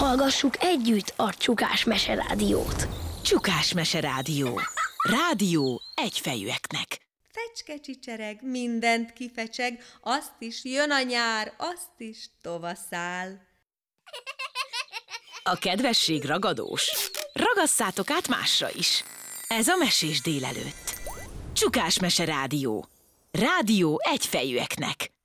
Hallgassuk együtt a Csukás Meserádiót. Csukás Meserádió. Rádió egyfejűeknek. Fecske csicsereg, mindent kifecseg, azt is jön a nyár, azt is tavasszál. A kedvesség ragadós. Ragasszátok át másra is. Ez a Mesés délelőtt. Csukás Meserádió. Rádió egyfejűeknek.